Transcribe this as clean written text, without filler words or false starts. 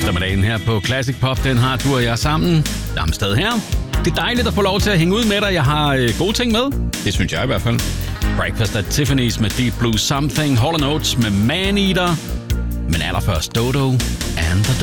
Eftermiddagen her på Classic Pop, den har du og jeg sammen. Damsted her. Det er dejligt at få lov til at hænge ud med dig. Jeg har gode ting med. Det synes jeg i hvert fald. Breakfast at Tiffany's med Deep Blue Something. Hall & Oates med Man Eater. Men allerførst Dodo and the